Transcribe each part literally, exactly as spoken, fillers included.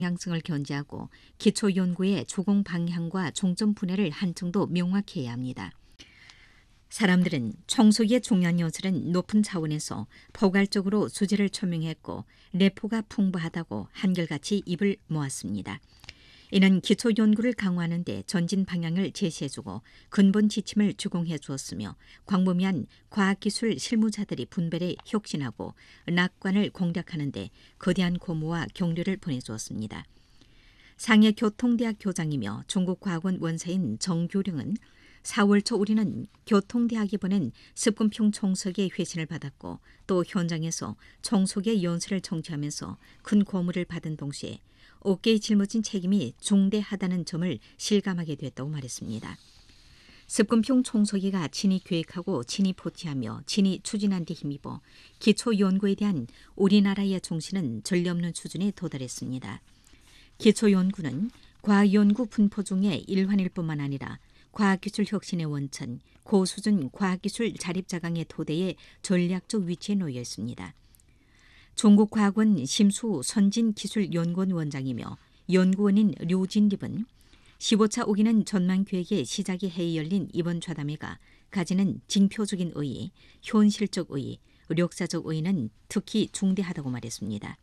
방향성을 견지하고 기초 연구의 조공 방향과 종점 분해를 한층도 명확해야 합니다. 사람들은 청소기의 중요한 요소는 높은 차원에서 포괄적으로 주제를 초명했고 내포가 풍부하다고 한결같이 입을 모았습니다. 이는 기초 연구를 강화하는 데 전진 방향을 제시해주고 근본 지침을 제공해 주었으며 광범위한 과학기술 실무자들이 분별에 혁신하고 낙관을 공략하는 데 거대한 고무와 격려를 보내주었습니다. 상해 교통대학 교장이며 중국과학원 원사인 정교령은 사월 초 우리는 교통대학이 보낸 습근평 총석의 회신을 받았고 또 현장에서 총석의 연설을 청취하면서 큰 고무를 받은 동시에 어깨에 짊어진 책임이 중대하다는 점을 실감하게 됐다고 말했습니다. 습근평 총서기가 친히 계획하고 친히 포티하며 친히 추진한 데 힘입어 기초 연구에 대한 우리나라의 정신은 전례없는 수준에 도달했습니다. 기초 연구는 과학 연구 분포 중의 일환일 뿐만 아니라 과학기술 혁신의 원천, 고수준 과학기술 자립자강의 토대에 전략적 위치에 놓여 있습니다. 중국과학원 심수 선진기술연구원 원장이며 연구원인 류진립은 십오 차 우기는 전망계획의 시작이 해에 열린 이번 좌담회가 가지는 징표적인 의의, 현실적 의의, 역사적 의의는 특히 중대하다고 말했습니다.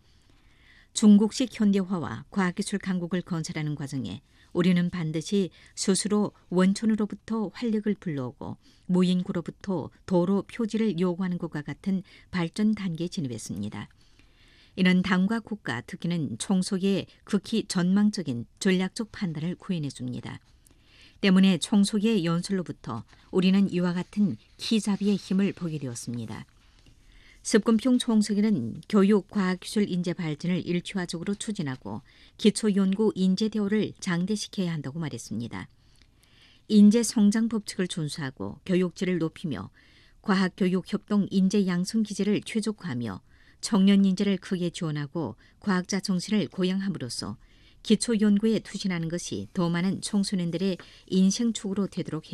중국식 현대화와 과학기술 강국을 건설하는 과정에 우리는 반드시 스스로 원천으로부터 활력을 불러오고 무인구로부터 도로 표지를 요구하는 것과 같은 발전 단계에 진입했습니다. 이는 당과 국가, 특히는 총소기의 극히 전망적인 전략적 판단을 구현해 줍니다. 때문에 총소기의 연설로부터 우리는 이와 같은 키잡이의 힘을 보게 되었습니다. 습근평 총서기는 교육, 과학기술 인재 발전을 일취화적으로 추진하고 기초연구 인재 대우를 장대시켜야 한다고 말했습니다. 인재 성장 법칙을 준수하고 교육질을 높이며 과학교육협동 인재 양성 기제를 최적화하며 청년 인재를 크게 지원하고 과학자 정신을 고양함으로써 기초 연구에 투신하는 것이 더 많은 청소년들의 인생축으로 되도록